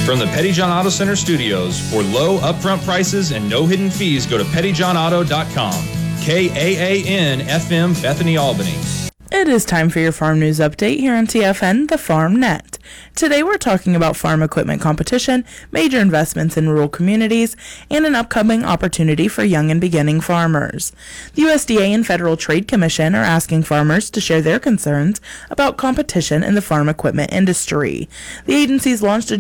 From the Petty John Auto Center studios, for low upfront prices and no hidden fees, go to pettyjohnauto.com. KAAN FM, Bethany, Albany. It is time for your farm news update here on TFN, the Farm Net. Today we're talking about farm equipment competition, major investments in rural communities, and an upcoming opportunity for young and beginning farmers. The USDA and Federal Trade Commission are asking farmers to share their concerns about competition in the farm equipment industry. The agencies launched a